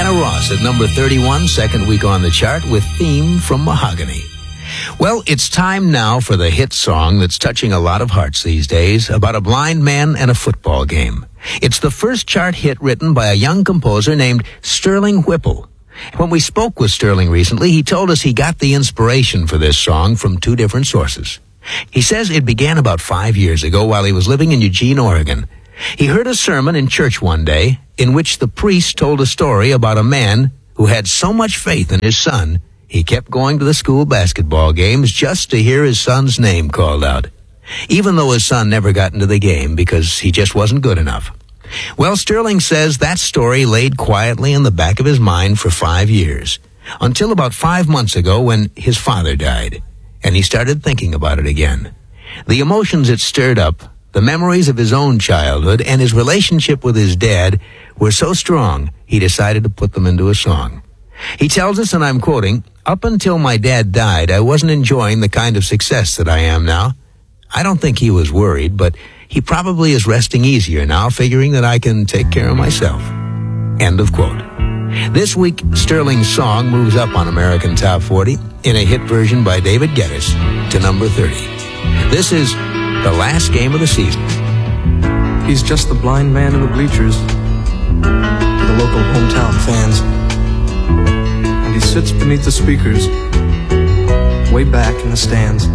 Diana Ross at number 31, second week on the chart, with Theme from Mahogany. Well, it's time now for the hit song that's touching a lot of hearts these days, about a blind man and a football game. It's the first chart hit written by a young composer named Sterling Whipple. When we spoke with Sterling recently, he told us he got the inspiration for this song from two different sources. He says it began about 5 years ago while he was living in Eugene, Oregon. He heard a sermon in church one day in which the priest told a story about a man who had so much faith in his son, he kept going to the school basketball games just to hear his son's name called out, even though his son never got into the game because he just wasn't good enough. Well, Sterling says that story laid quietly in the back of his mind for 5 years, until about 5 months ago when his father died, and he started thinking about it again. The emotions it stirred up, the memories of his own childhood, and his relationship with his dad were so strong, he decided to put them into a song. He tells us, and I'm quoting, "Up until my dad died, I wasn't enjoying the kind of success that I am now. I don't think he was worried, but he probably is resting easier now, figuring that I can take care of myself." End of quote. This week, Sterling's song moves up on American Top 40 in a hit version by David Geddes to number 30. This is the last game of the season. He's just the blind man in the bleachers for the local hometown fans. And he sits beneath the speakers way back in the stands.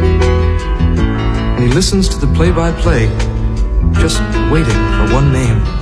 And he listens to the play-by-play, just waiting for one name.